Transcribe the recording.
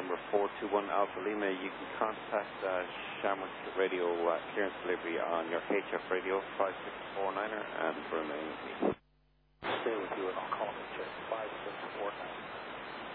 November 421 Alpha Lima. You can contact Shamrock Radio Clearance Delivery on your HF Radio 5649er and remain.